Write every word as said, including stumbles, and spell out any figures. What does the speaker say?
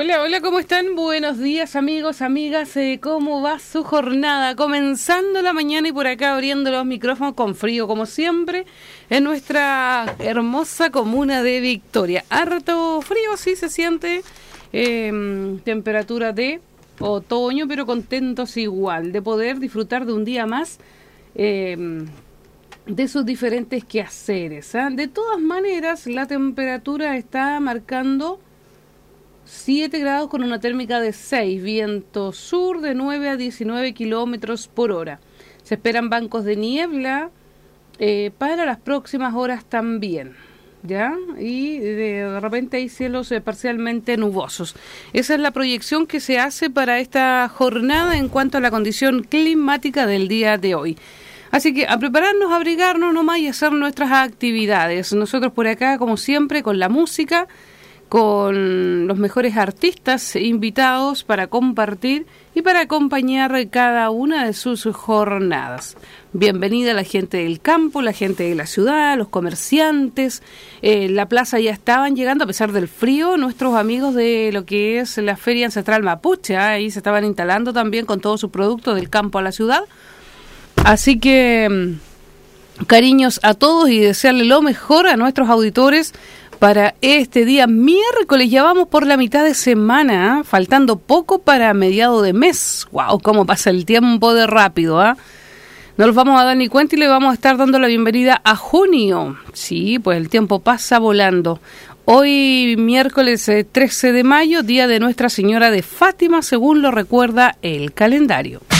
Hola, hola, ¿cómo están? Buenos días, amigos, amigas. Eh, ¿Cómo va su jornada? Comenzando la mañana y por acá abriendo los micrófonos con frío, como siempre, en nuestra hermosa comuna de Victoria. Harto frío, sí se siente. Eh, temperatura de otoño, pero contentos igual de poder disfrutar de un día más eh, de sus diferentes quehaceres. ¿eh? De todas maneras, la temperatura está marcando siete grados con una térmica de seis, viento sur de nueve a diecinueve kilómetros por hora. Se esperan bancos de niebla eh, para las próximas horas también, ¿ya? Y de repente hay cielos eh, parcialmente nubosos. Esa es la proyección que se hace para esta jornada en cuanto a la condición climática del día de hoy. Así que a prepararnos, a abrigarnos nomás y hacer nuestras actividades. Nosotros por acá, como siempre, con la música, con los mejores artistas invitados para compartir y para acompañar cada una de sus jornadas. Bienvenida la gente del campo, la gente de la ciudad, los comerciantes. Eh, la plaza ya estaban llegando, a pesar del frío, nuestros amigos de lo que es la Feria Ancestral Mapuche. ¿eh? Ahí se estaban instalando también con todos sus productos del campo a la ciudad. Así que cariños a todos y desearle lo mejor a nuestros auditores para este día miércoles. Ya vamos por la mitad de semana, ¿eh? Faltando poco para mediado de mes. ¡Wow! Cómo pasa el tiempo de rápido, ¿eh? No los vamos a dar ni cuenta y le vamos a estar dando la bienvenida a junio. Sí, pues el tiempo pasa volando. Hoy, miércoles eh, trece de mayo, día de Nuestra Señora de Fátima, según lo recuerda el calendario.